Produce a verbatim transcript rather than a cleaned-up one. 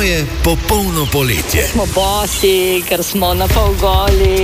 moje popolno poletje. Smo bosi, ker smo na pol goli.